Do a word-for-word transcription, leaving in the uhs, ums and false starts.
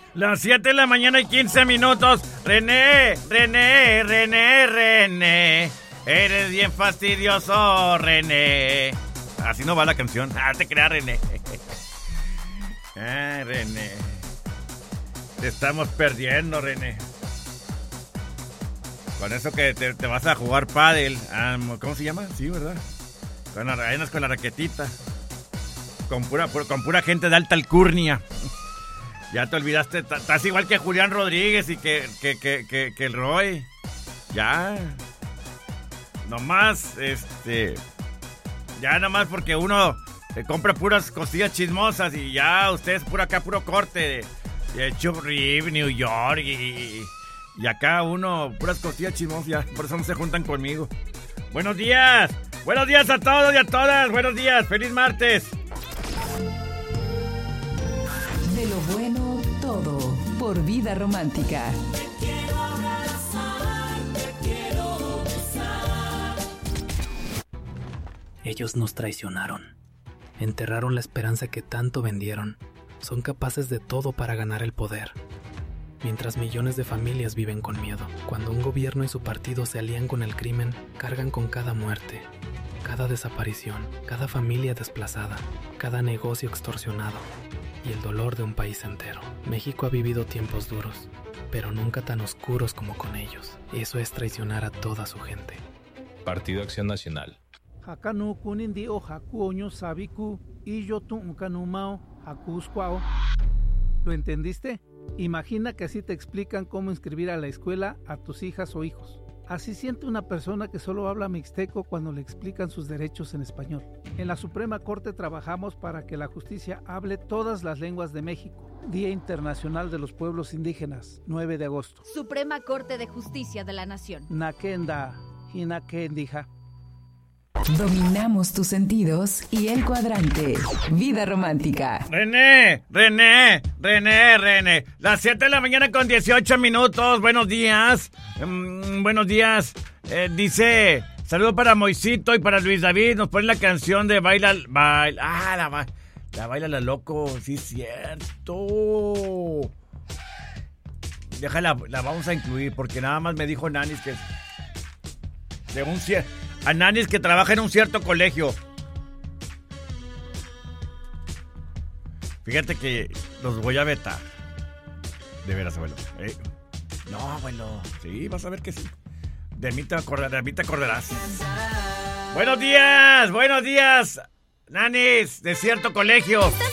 Las siete de la mañana y quince minutos. René, René, René, René. Eres bien fastidioso, René. Así no va la canción. Ah, te creas, René. Ah, René. Te estamos perdiendo, René. Con eso que te, te vas a jugar pádel. Ah, ¿cómo se llama? Sí, ¿verdad? Con las arenas con la raquetita. Con pura, con pura gente de alta alcurnia. Ya te olvidaste. Estás igual que Julián Rodríguez y que, que, que, que, que el Roy. Ya. Nomás, este... Ya nomás porque uno eh, compra puras costillas chismosas y ya usted es pura acá, puro corte de, de Churrib, New York y, y acá uno, puras costillas chismosas, ya, por eso no se juntan conmigo. Buenos días, buenos días a todos y a todas, buenos días, feliz martes. De lo bueno todo, por Vida Romántica. Ellos nos traicionaron, enterraron la esperanza que tanto vendieron, son capaces de todo para ganar el poder. Mientras millones de familias viven con miedo, cuando un gobierno y su partido se alían con el crimen, cargan con cada muerte, cada desaparición, cada familia desplazada, cada negocio extorsionado y el dolor de un país entero. México ha vivido tiempos duros, pero nunca tan oscuros como con ellos. Eso es traicionar a toda su gente. Partido Acción Nacional. Hakanu kunindi o hakuoño sabiku y yo tu unkanumao hakuscuao. ¿Lo entendiste? Imagina que así te explican cómo inscribir a la escuela a tus hijas o hijos. Así siente una persona que solo habla mixteco cuando le explican sus derechos en español. En la Suprema Corte trabajamos para que la justicia hable todas las lenguas de México. Día Internacional de los Pueblos Indígenas, nueve de agosto. Suprema Corte de Justicia de la Nación. Nakenda, hinakendija. Dominamos tus sentidos y el cuadrante. Vida Romántica. René, René, René, René. Las siete de la mañana con dieciocho minutos. Buenos días. Um, buenos días. Eh, dice, saludo para Moisito y para Luis David. Nos ponen la canción de Baila, Baila. Ah, la, ba, la Baila la Loco. Sí, es cierto. Déjala, la vamos a incluir porque nada más me dijo Nanis que de un cierto... A Nanis que trabaja en un cierto colegio. Fíjate que los voy a vetar. De veras, abuelo. ¿Eh? No, abuelo. Sí, vas a ver que sí. De mí te acordarás. De mí te acordarás. Buenos días, buenos días. Nanis, de cierto colegio.